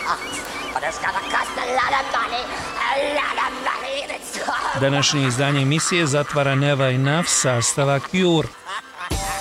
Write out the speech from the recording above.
Današnje izdanje emisije zatvara Neva i Naf sastava Cure.